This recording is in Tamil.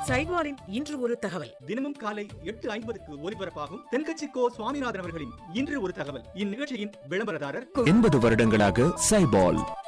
சைவாலின் இன்று ஒரு தகவல். தினமும் காலை 8:50க்கு ஒலிபரப்பாகும் தென்கட்சி கோ சுவாமிநாதன் அவர்களின் இன்று ஒரு தகவல். இந்நிகழ்ச்சியின் விளம்பரதாரர் 80 வருடங்களாக சைபால்.